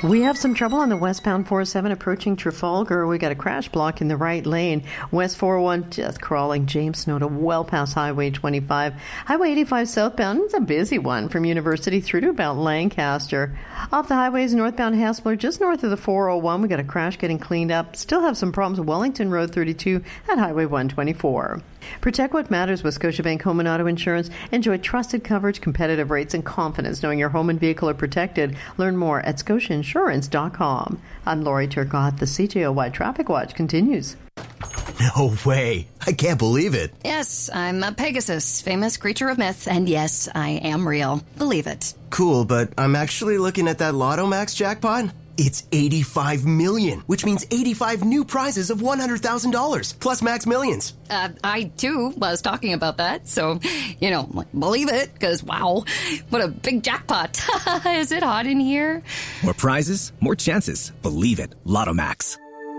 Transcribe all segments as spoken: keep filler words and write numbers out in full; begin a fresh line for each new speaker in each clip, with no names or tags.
We have some trouble on the westbound four oh seven approaching Trafalgar. We got a crash block in the right lane. West four oh one just crawling James Snow to well past Highway twenty-five. Highway eighty-five southbound is a busy one from University through to about Lancaster. Off the highways northbound Hassler, just north of the four oh one, we got a crash getting cleaned up. Still have some problems with Wellington Road thirty-two at Highway one twenty-four. Protect what matters with Scotiabank Home and Auto Insurance. Enjoy trusted coverage, competitive rates, and confidence knowing your home and vehicle are protected. Learn more at scotia insurance dot com. I'm Lori Turcotte. The C J O Y Traffic Watch continues.
No way. I can't believe it.
Yes, I'm a Pegasus, famous creature of myth, and yes, I am real. Believe it.
Cool, but I'm actually looking at that Lotto Max jackpot. It's eighty-five million, which means eighty-five new prizes of one hundred thousand dollars, plus Max Millions.
Uh, I, too, was talking about that, so, you know, believe it, because, wow, what a big jackpot. Is it hot in here?
More prizes, more chances. Believe it. Lotto Max.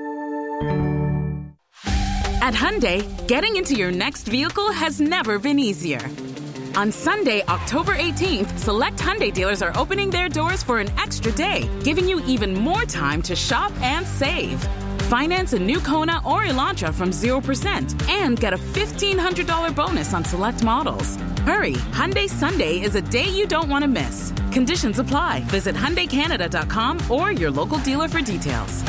At Hyundai, getting into your next vehicle has never been easier. On Sunday, October eighteenth, select Hyundai dealers are opening their doors for an extra day, giving you even more time to shop and save. Finance a new Kona or Elantra from zero percent and get a fifteen hundred dollars bonus on select models. Hurry, Hyundai Sunday is a day you don't want to miss. Conditions apply. Visit Hyundai Canada dot com or your local dealer for details.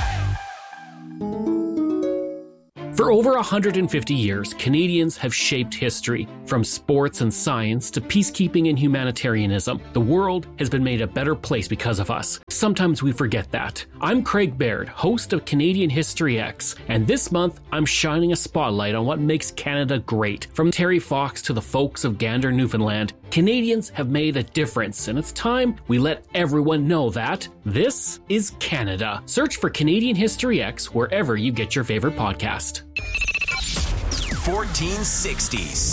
For over one hundred fifty years, Canadians have shaped history. From sports and science to peacekeeping and humanitarianism, the world has been made a better place because of us. Sometimes we forget that. I'm Craig Baird, host of Canadian History X, and this month I'm shining a spotlight on what makes Canada great. From Terry Fox to the folks of Gander, Newfoundland, Canadians have made a difference, and it's time we let everyone know that this is Canada. Search for Canadian History X wherever you get your favorite podcast.
fourteen sixties.